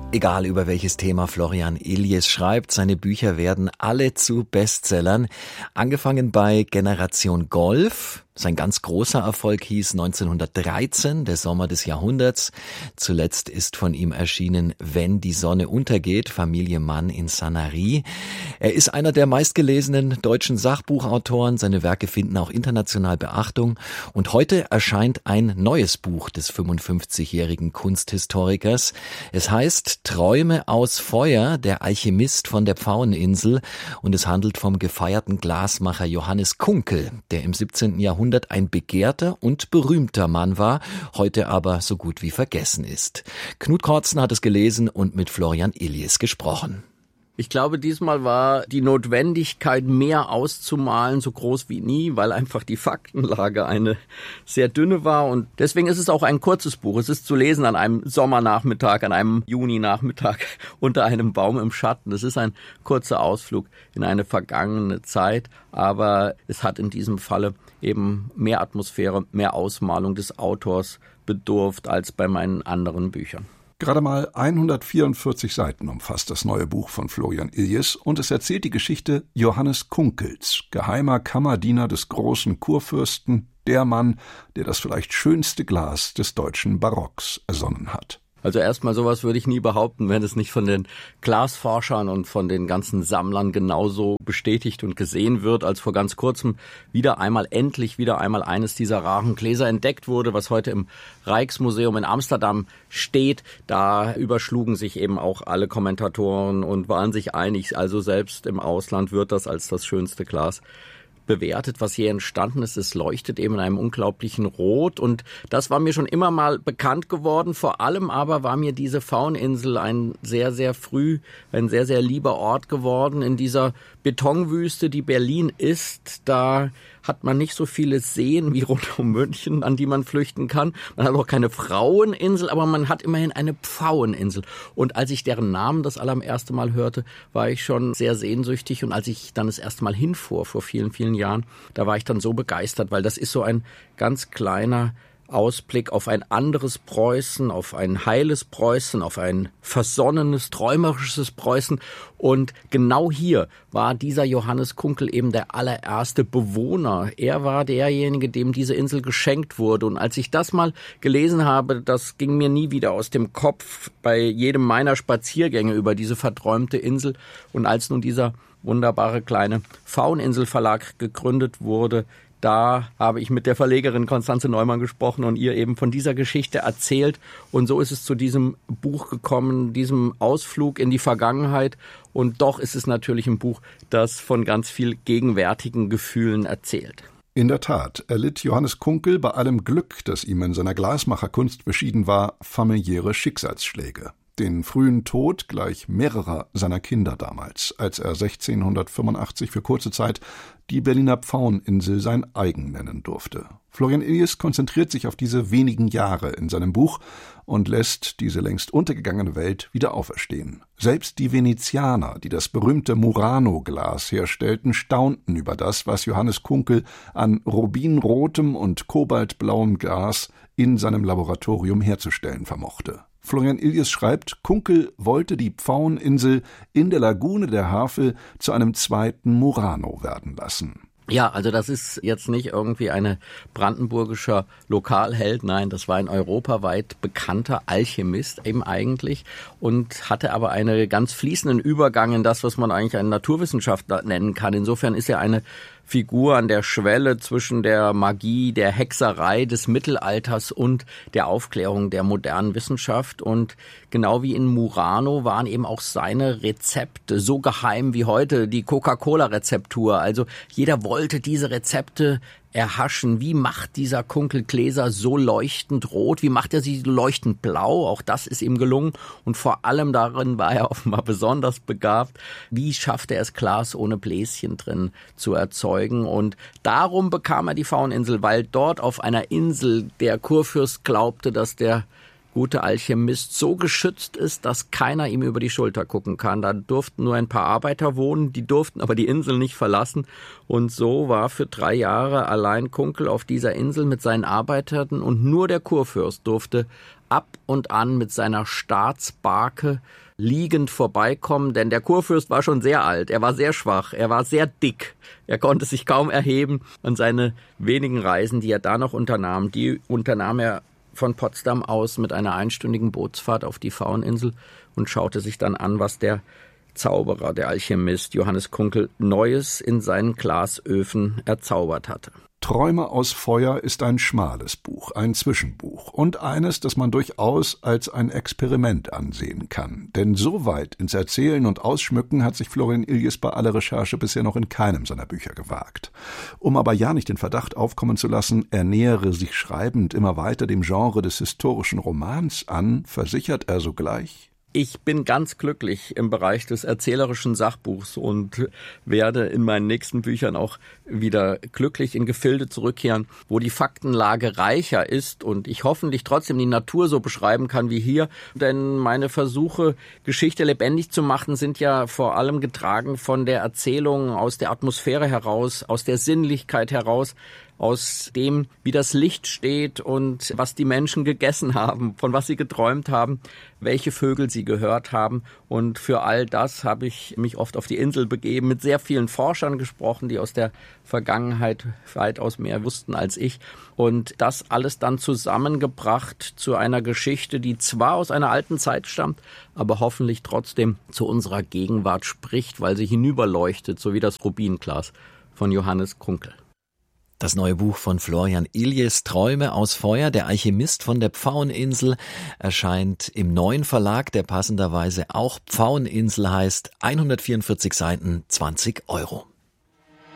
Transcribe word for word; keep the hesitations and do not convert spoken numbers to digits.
Egal über welches Thema Florian Iljes schreibt, seine Bücher werden alle zu Bestsellern. Angefangen bei Generation Golf. Sein ganz großer Erfolg hieß neunzehnhundertdreizehn, der Sommer des Jahrhunderts. Zuletzt ist von ihm erschienen Wenn die Sonne untergeht, Familie Mann in Sanary. Er ist einer der meistgelesenen deutschen Sachbuchautoren. Seine Werke finden auch international Beachtung. Und heute erscheint ein neues Buch des fünfundfünfzigjährigen Kunsthistorikers. Es heißt Träume aus Feuer, der Alchemist von der Pfaueninsel. Und es handelt vom gefeierten Glasmacher Johannes Kunkel, der im siebzehnten Jahrhundert ein begehrter und berühmter Mann war, heute aber so gut wie vergessen ist. Knut Kortzen hat es gelesen und mit Florian Iljes gesprochen. Ich glaube, diesmal war die Notwendigkeit, mehr auszumalen, so groß wie nie, weil einfach die Faktenlage eine sehr dünne war. Und deswegen ist es auch ein kurzes Buch. Es ist zu lesen an einem Sommernachmittag, an einem Juninachmittag unter einem Baum im Schatten. Es ist ein kurzer Ausflug in eine vergangene Zeit, aber es hat in diesem Falle eben mehr Atmosphäre, mehr Ausmalung des Autors bedurft als bei meinen anderen Büchern. Gerade mal hundertvierundvierzig Seiten umfasst das neue Buch von Florian Iljes und es erzählt die Geschichte Johannes Kunkels, geheimer Kammerdiener des großen Kurfürsten, der Mann, der das vielleicht schönste Glas des deutschen Barocks ersonnen hat. Also erstmal sowas würde ich nie behaupten, wenn es nicht von den Glasforschern und von den ganzen Sammlern genauso bestätigt und gesehen wird, als vor ganz kurzem wieder einmal, endlich wieder einmal eines dieser raren Gläser entdeckt wurde, was heute im Rijksmuseum in Amsterdam steht. Da überschlugen sich eben auch alle Kommentatoren und waren sich einig, also selbst im Ausland wird das als das schönste Glas bewertet, was hier entstanden ist. Es leuchtet eben in einem unglaublichen Rot und das war mir schon immer mal bekannt geworden. Vor allem aber war mir diese Pfaueninsel ein sehr, sehr früh, ein sehr, sehr lieber Ort geworden. In dieser Betonwüste, die Berlin ist, da hat man nicht so viele Seen wie rund um München, an die man flüchten kann. Man hat auch keine Fraueninsel, aber man hat immerhin eine Pfaueninsel. Und als ich deren Namen das allererste Mal hörte, war ich schon sehr sehnsüchtig. Und als ich dann das erste Mal hinfuhr, vor vielen, vielen Jahren, da war ich dann so begeistert, weil das ist so ein ganz kleiner Ausblick auf ein anderes Preußen, auf ein heiles Preußen, auf ein versonnenes, träumerisches Preußen. Und genau hier war dieser Johannes Kunkel eben der allererste Bewohner. Er war derjenige, dem diese Insel geschenkt wurde. Und als ich das mal gelesen habe, das ging mir nie wieder aus dem Kopf bei jedem meiner Spaziergänge über diese verträumte Insel. Und als nun dieser wunderbare kleine Pfaueninsel-Verlag gegründet wurde, da habe ich mit der Verlegerin Konstanze Neumann gesprochen und ihr eben von dieser Geschichte erzählt. Und so ist es zu diesem Buch gekommen, diesem Ausflug in die Vergangenheit. Und doch ist es natürlich ein Buch, das von ganz viel gegenwärtigen Gefühlen erzählt. In der Tat erlitt Johannes Kunkel bei allem Glück, das ihm in seiner Glasmacherkunst beschieden war, familiäre Schicksalsschläge. Den frühen Tod gleich mehrerer seiner Kinder damals, als er sechzehnhundertfünfundachtzig für kurze Zeit die Berliner Pfaueninsel sein eigen nennen durfte. Florian Iljes konzentriert sich auf diese wenigen Jahre in seinem Buch und lässt diese längst untergegangene Welt wieder auferstehen. Selbst die Venezianer, die das berühmte Murano-Glas herstellten, staunten über das, was Johannes Kunkel an rubinrotem und kobaltblauem Glas in seinem Laboratorium herzustellen vermochte. Florian Iljes schreibt, Kunkel wollte die Pfaueninsel in der Lagune der Havel zu einem zweiten Murano werden lassen. Ja, also das ist jetzt nicht irgendwie eine brandenburgischer Lokalheld, nein, das war ein europaweit bekannter Alchemist eben eigentlich und hatte aber einen ganz fließenden Übergang in das, was man eigentlich einen Naturwissenschaftler nennen kann. Insofern ist er eine Figur an der Schwelle zwischen der Magie, der Hexerei des Mittelalters und der Aufklärung der modernen Wissenschaft. Und genau wie in Murano waren eben auch seine Rezepte so geheim wie heute die Coca-Cola-Rezeptur. Also jeder wollte diese Rezepte erhaschen. Wie macht dieser Kunkelgläser so leuchtend rot? Wie macht er sie leuchtend blau? Auch das ist ihm gelungen. Und vor allem darin war er offenbar besonders begabt. Wie schafft er es, Glas ohne Bläschen drin zu erzeugen? Und darum bekam er die Pfaueninsel, weil dort auf einer Insel der Kurfürst glaubte, dass der gute Alchemist so geschützt ist, dass keiner ihm über die Schulter gucken kann. Da durften nur ein paar Arbeiter wohnen, die durften aber die Insel nicht verlassen. Und so war für drei Jahre allein Kunkel auf dieser Insel mit seinen Arbeitern und nur der Kurfürst durfte ab und an mit seiner Staatsbarke liegend vorbeikommen, denn der Kurfürst war schon sehr alt, er war sehr schwach, er war sehr dick, er konnte sich kaum erheben und seine wenigen Reisen, die er da noch unternahm, die unternahm er von Potsdam aus mit einer einstündigen Bootsfahrt auf die Pfaueninsel und schaute sich dann an, was der Zauberer, der Alchemist Johannes Kunkel Neues in seinen Glasöfen erzaubert hatte. Träume aus Feuer ist ein schmales Buch, ein Zwischenbuch und eines, das man durchaus als ein Experiment ansehen kann. Denn so weit ins Erzählen und Ausschmücken hat sich Florian Illies bei aller Recherche bisher noch in keinem seiner Bücher gewagt. Um aber ja nicht den Verdacht aufkommen zu lassen, er nähere sich schreibend immer weiter dem Genre des historischen Romans an, versichert er sogleich: Ich bin ganz glücklich im Bereich des erzählerischen Sachbuchs und werde in meinen nächsten Büchern auch wieder glücklich in Gefilde zurückkehren, wo die Faktenlage reicher ist und ich hoffentlich trotzdem die Natur so beschreiben kann wie hier. Denn meine Versuche, Geschichte lebendig zu machen, sind ja vor allem getragen von der Erzählung aus der Atmosphäre heraus, aus der Sinnlichkeit heraus, aus dem, wie das Licht steht und was die Menschen gegessen haben, von was sie geträumt haben, welche Vögel sie gehört haben. Und für all das habe ich mich oft auf die Insel begeben, mit sehr vielen Forschern gesprochen, die aus der Vergangenheit weitaus mehr wussten als ich. Und das alles dann zusammengebracht zu einer Geschichte, die zwar aus einer alten Zeit stammt, aber hoffentlich trotzdem zu unserer Gegenwart spricht, weil sie hinüberleuchtet, so wie das Rubinglas von Johannes Kunkel. Das neue Buch von Florian Illies, Träume aus Feuer, der Alchemist von der Pfaueninsel, erscheint im neuen Verlag, der passenderweise auch Pfaueninsel heißt, hundertvierundvierzig Seiten, zwanzig Euro.